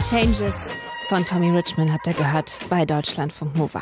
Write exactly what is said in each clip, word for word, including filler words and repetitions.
Changes von Tommy Richman habt ihr gehört bei Deutschlandfunk Nova.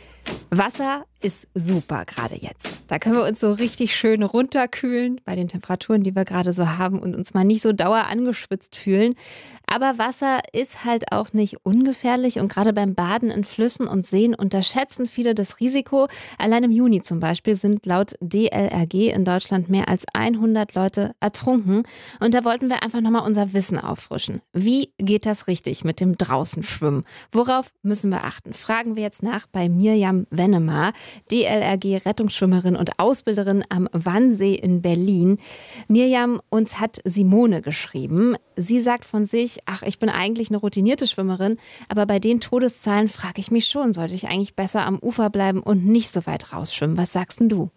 Wasser ist super gerade jetzt. Da können wir uns so richtig schön runterkühlen bei den Temperaturen, die wir gerade so haben und uns mal nicht so dauer angeschwitzt fühlen. Aber Wasser ist halt auch nicht ungefährlich und gerade beim Baden in Flüssen und Seen unterschätzen viele das Risiko. Allein im Juni zum Beispiel sind laut D L R G in Deutschland mehr als hundert Leute ertrunken. Und da wollten wir einfach nochmal unser Wissen auffrischen. Wie geht das richtig mit dem Draußenschwimmen? Worauf müssen wir achten? Fragen wir jetzt nach bei Mirjam Wennemar, D L R G-Rettungsschwimmerin und Ausbilderin am Wannsee in Berlin. Mirjam, uns hat Simone geschrieben. Sie sagt von sich, ach, ich bin eigentlich eine routinierte Schwimmerin, aber bei den Todeszahlen frage ich mich schon, sollte ich eigentlich besser am Ufer bleiben und nicht so weit rausschwimmen? Was sagst denn du?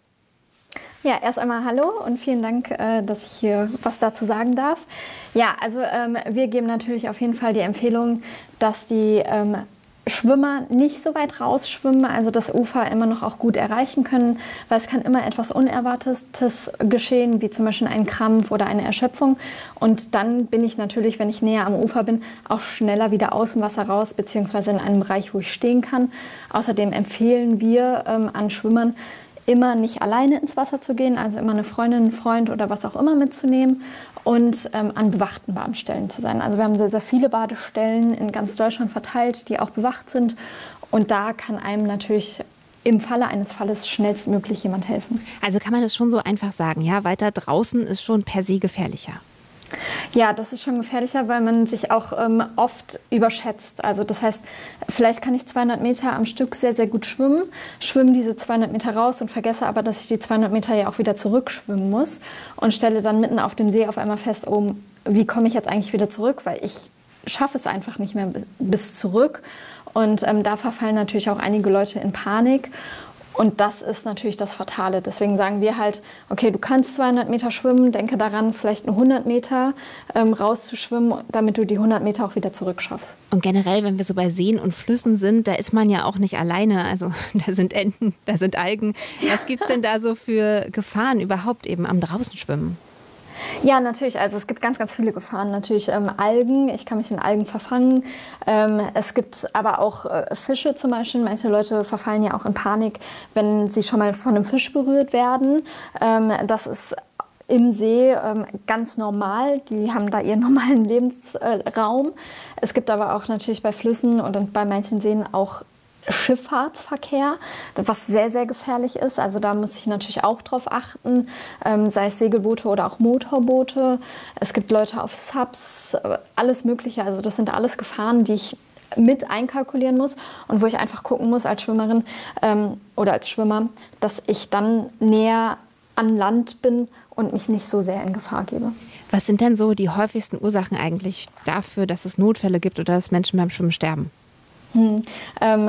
Ja, erst einmal hallo und vielen Dank, dass ich hier was dazu sagen darf. Ja, also ähm, wir geben natürlich auf jeden Fall die Empfehlung, dass die ähm, Schwimmer nicht so weit rausschwimmen, also das Ufer immer noch auch gut erreichen können, weil es kann immer etwas Unerwartetes geschehen, wie zum Beispiel ein Krampf oder eine Erschöpfung. Und dann bin ich natürlich, wenn ich näher am Ufer bin, auch schneller wieder aus dem Wasser raus, beziehungsweise in einem Bereich, wo ich stehen kann. Außerdem empfehlen wir ähm, an Schwimmern, immer nicht alleine ins Wasser zu gehen, also immer eine Freundin, einen Freund oder was auch immer mitzunehmen und ähm, an bewachten Badestellen zu sein. Also wir haben sehr, sehr viele Badestellen in ganz Deutschland verteilt, die auch bewacht sind. Und da kann einem natürlich im Falle eines Falles schnellstmöglich jemand helfen. Also kann man es schon so einfach sagen, ja, weiter draußen ist schon per se gefährlicher. Ja, das ist schon gefährlicher, weil man sich auch ähm, oft überschätzt. Also das heißt, vielleicht kann ich zweihundert Meter am Stück sehr, sehr gut schwimmen, schwimme diese zweihundert Meter raus und vergesse aber, dass ich die zweihundert Meter ja auch wieder zurückschwimmen muss und stelle dann mitten auf dem See auf einmal fest, oh, wie komme ich jetzt eigentlich wieder zurück, weil ich schaffe es einfach nicht mehr bis zurück. Und ähm, da verfallen natürlich auch einige Leute in Panik. Und das ist natürlich das Fatale. Deswegen sagen wir halt, okay, du kannst zweihundert Meter schwimmen, denke daran, vielleicht nur hundert Meter ähm, rauszuschwimmen, damit du die hundert Meter auch wieder zurückschaffst. Und generell, wenn wir so bei Seen und Flüssen sind, da ist man ja auch nicht alleine. Also da sind Enten, da sind Algen. Was gibt es denn da so für Gefahren überhaupt eben am Draußenschwimmen? Ja, natürlich. Also es gibt ganz, ganz viele Gefahren. Natürlich ähm, Algen. Ich kann mich in Algen verfangen. Ähm, es gibt aber auch äh, Fische zum Beispiel. Manche Leute verfallen ja auch in Panik, wenn sie schon mal von einem Fisch berührt werden. Ähm, das ist im See ähm, ganz normal. Die haben da ihren normalen Lebensraum. Es gibt aber auch natürlich bei Flüssen und bei manchen Seen auch Schifffahrtsverkehr, was sehr, sehr gefährlich ist. Also da muss ich natürlich auch drauf achten, ähm, sei es Segelboote oder auch Motorboote. Es gibt Leute auf Subs, alles Mögliche. Also das sind alles Gefahren, die ich mit einkalkulieren muss und wo ich einfach gucken muss als Schwimmerin ähm, oder als Schwimmer, dass ich dann näher an Land bin und mich nicht so sehr in Gefahr gebe. Was sind denn so die häufigsten Ursachen eigentlich dafür, dass es Notfälle gibt oder dass Menschen beim Schwimmen sterben? Hm. Ähm,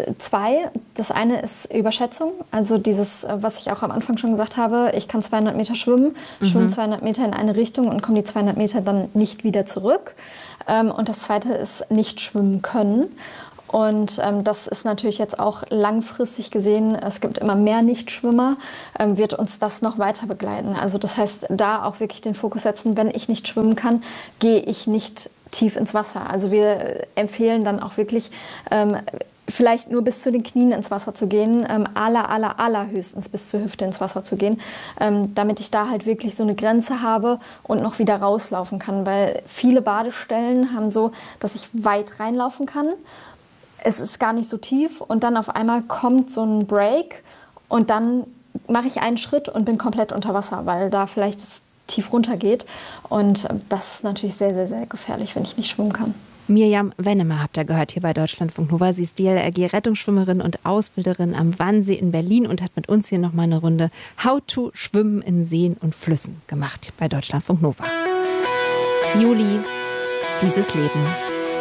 zwei. Das eine ist Überschätzung. Also dieses, was ich auch am Anfang schon gesagt habe, ich kann zweihundert Meter schwimmen, mhm. schwimme zweihundert Meter in eine Richtung und komme die zweihundert Meter dann nicht wieder zurück. Ähm, und das zweite ist nicht schwimmen können. Und ähm, das ist natürlich jetzt auch langfristig gesehen, es gibt immer mehr Nichtschwimmer, ähm, wird uns das noch weiter begleiten. Also das heißt, da auch wirklich den Fokus setzen, wenn ich nicht schwimmen kann, gehe ich nicht tief ins Wasser. Also wir empfehlen dann auch wirklich, ähm, vielleicht nur bis zu den Knien ins Wasser zu gehen, ähm, aller, aller, allerhöchstens bis zur Hüfte ins Wasser zu gehen, ähm, damit ich da halt wirklich so eine Grenze habe und noch wieder rauslaufen kann. Weil viele Badestellen haben so, dass ich weit reinlaufen kann. Es ist gar nicht so tief und dann auf einmal kommt so ein Break und dann mache ich einen Schritt und bin komplett unter Wasser, weil da vielleicht es tief runter geht. Und das ist natürlich sehr, sehr, sehr gefährlich, wenn ich nicht schwimmen kann. Mirjam Wennemar habt ihr gehört hier bei Deutschlandfunk Nova. Sie ist D L R G-Rettungsschwimmerin und Ausbilderin am Wannsee in Berlin und hat mit uns hier nochmal eine Runde How to Schwimmen in Seen und Flüssen gemacht bei Deutschlandfunk Nova. Juli, dieses Leben.